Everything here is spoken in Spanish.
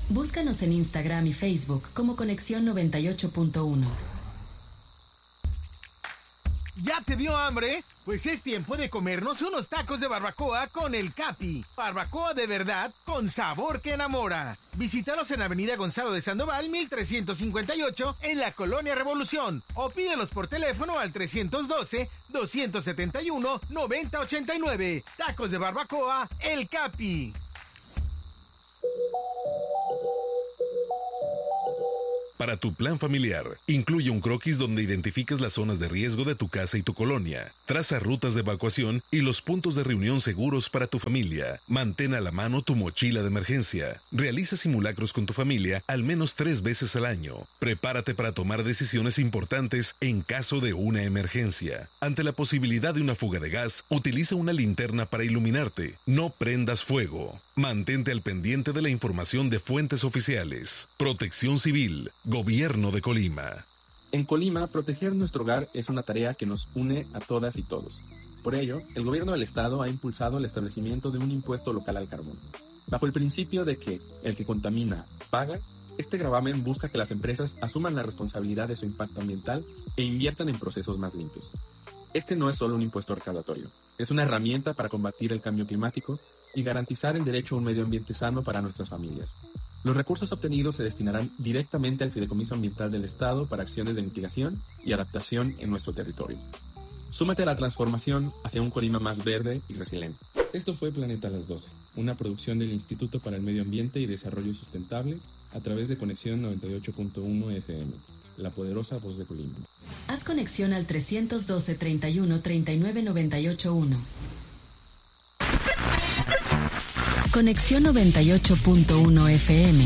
Búscanos en Instagram y Facebook como Conexión 98.1. ¿Ya te dio hambre? Pues es tiempo de comernos unos tacos de barbacoa con el Capi. Barbacoa de verdad, con sabor que enamora. Visítalos en Avenida Gonzalo de Sandoval, 1358, en la Colonia Revolución. O pídelos por teléfono al 312-271-9089. Tacos de barbacoa, el Capi. Para tu plan familiar, incluye un croquis donde identifiques las zonas de riesgo de tu casa y tu colonia. Traza rutas de evacuación y los puntos de reunión seguros para tu familia. Mantén a la mano tu mochila de emergencia. Realiza simulacros con tu familia al menos 3 veces al año. Prepárate para tomar decisiones importantes en caso de una emergencia. Ante la posibilidad de una fuga de gas, utiliza una linterna para iluminarte. No prendas fuego. Mantente al pendiente de la información de fuentes oficiales. Protección Civil, Gobierno de Colima. En Colima, proteger nuestro hogar es una tarea que nos une a todas y todos. Por ello, el gobierno del estado ha impulsado el establecimiento de un impuesto local al carbón. Bajo el principio de que el que contamina paga, este gravamen busca que las empresas asuman la responsabilidad de su impacto ambiental e inviertan en procesos más limpios. Este no es solo un impuesto recaudatorio, es una herramienta para combatir el cambio climático y garantizar el derecho a un medio ambiente sano para nuestras familias. Los recursos obtenidos se destinarán directamente al Fideicomiso Ambiental del Estado para acciones de mitigación y adaptación en nuestro territorio. Súmate a la transformación hacia un Colima más verde y resiliente. Esto fue Planeta a las 12, una producción del Instituto para el Medio Ambiente y Desarrollo Sustentable a través de Conexión 98.1 FM, la poderosa voz de Colima. Haz conexión al 312 31 39 981. Conexión 98.1 FM.